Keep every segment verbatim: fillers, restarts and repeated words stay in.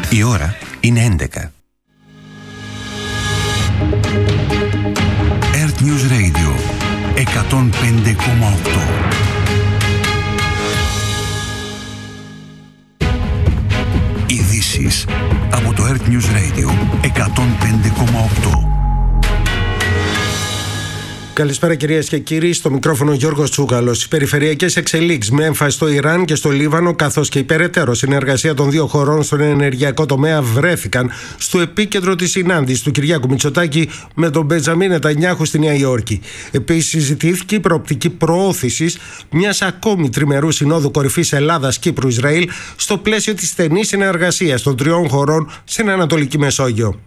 Η ώρα είναι έντεκα. Earth News Radio εκατόν πέντε κόμμα οκτώ. Ειδήσεις από το Earth News Radio εκατόν πέντε κόμμα οκτώ. Καλησπέρα κυρίες και κύριοι, στο μικρόφωνο Γιώργος Τσούκαλος. Οι περιφερειακές εξελίξεις με έμφαση στο Ιράν και στο Λίβανο, καθώς και η περαιτέρω συνεργασία των δύο χωρών στον ενεργειακό τομέα, βρέθηκαν στο επίκεντρο της συνάντησης του Κυριάκου Μητσοτάκη με τον Μπεντζαμίν Νετανιάχου στη Νέα Υόρκη. Επίσης, συζητήθηκε η προοπτική προώθησης μιας ακόμη τριμερούς συνόδου κορυφής Ελλάδας-Κύπρου-Ισραήλ στο πλαίσιο της στενής συνεργασίας των τριών χωρών στην Ανατολική Μεσόγειο.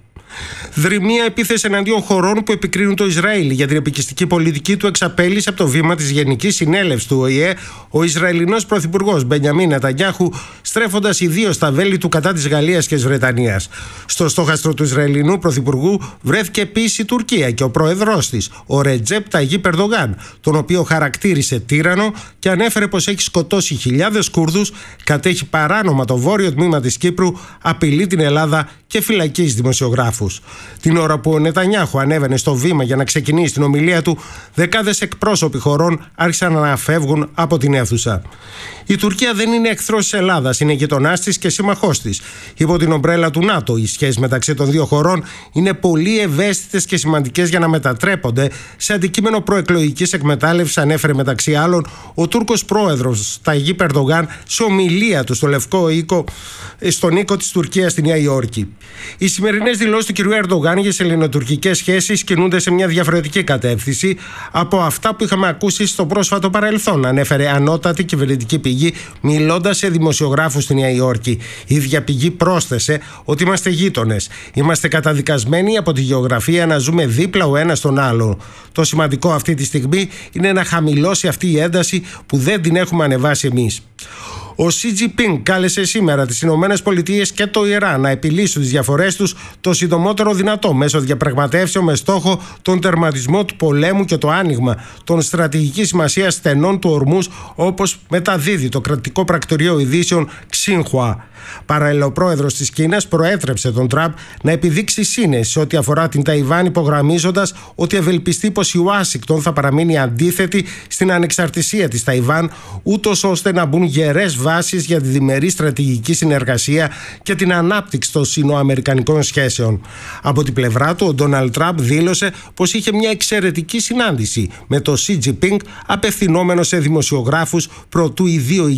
Δρυμία επίθεση εναντίον χωρών που επικρίνουν το Ισραήλ για την επικιστική πολιτική του εξαπέλυσε από το βήμα της Γενικής Συνέλευσης του Ο Η Ε ο Ισραηλινός Πρωθυπουργός Μπενιαμίν Νετανιάχου, στρέφοντας ιδίως στα βέλη του κατά της Γαλλίας και της Βρετανίας. Στο στόχαστρο του Ισραηλινού Πρωθυπουργού βρέθηκε επίσης η Τουρκία και ο πρόεδρός της, ο Ρετζέπ Ταγίπ Ερντογάν, τον οποίο χαρακτήρισε τύραννο και ανέφερε πως έχει σκοτώσει χιλιάδες Κούρδους, κατέχει παράνομα το βόρειο τμήμα της Κύπρου, απειλεί την Ελλάδα και φυλακίζει δημοσιογράφους. Την ώρα που ο Νετανιάχου ανέβαινε στο βήμα για να ξεκινήσει την ομιλία του, δεκάδες εκπρόσωποι χωρών άρχισαν να φεύγουν από την αίθουσα. Η Τουρκία δεν είναι εχθρός της Ελλάδας, είναι γειτονάς της και σύμμαχός της. Υπό την ομπρέλα του ΝΑΤΟ, οι σχέσεις μεταξύ των δύο χωρών είναι πολύ ευαίσθητες και σημαντικές για να μετατρέπονται σε αντικείμενο προεκλογικής εκμετάλλευσης, ανέφερε μεταξύ άλλων ο Τούρκος πρόεδρος Ταγίπ Ερντογάν σε ομιλία του στο Λευκό Οίκο, στον οίκο της Τουρκίας στη Νέα Υόρκη. Οι σημερινές δηλώσεις του κ. Ερντογάν για τις ελληνοτουρκικές σχέσεις κινούνται σε μια διαφορετική κατεύθυνση από αυτά που είχαμε ακούσει στο πρόσφατο παρελθόν, ανέφερε ανώτατη κυβερνητική πηγή μιλώντας σε δημοσιογράφους στη Νέα Υόρκη. Η ίδια πηγή πρόσθεσε ότι είμαστε γείτονες. Είμαστε καταδικασμένοι από τη γεωγραφία να ζούμε δίπλα ο ένας στον άλλον. Το σημαντικό αυτή τη στιγμή είναι να χαμηλώσει αυτή η ένταση που δεν την έχουμε ανεβάσει εμείς. Ο Σι Τζινπίνγκ κάλεσε σήμερα τις Ηνωμένες Πολιτείες και το Ιράν να επιλύσουν τις διαφορές τους το συντομότερο δυνατό μέσω διαπραγματεύσεων με στόχο τον τερματισμό του πολέμου και το άνοιγμα των στρατηγικής σημασίας στενών του Ορμούς, όπως μεταδίδει το κρατικό πρακτορείο ειδήσεων Ξίνχουα. Παράλληλα, ο πρόεδρος της Κίνας προέτρεψε τον Τραμπ να επιδείξει σύνεση ό,τι αφορά την Ταϊβάν, υπογραμμίζοντας ότι ευελπιστεί πως η Ουάσιγκτον θα παραμείνει αντίθετη στην ανεξαρτησία της Ταϊβάν, ούτως ώστε να μπουν γερές βάσεις για τη διμερή στρατηγική συνεργασία και την ανάπτυξη των σινοαμερικανικών σχέσεων. Από την πλευρά του, ο Ντόναλντ Τραμπ δήλωσε πως είχε μια εξαιρετική συνάντηση με τον Σι Τζινπίνγκ, απευθυνόμενο σε δημοσιογράφους προτού οι δύο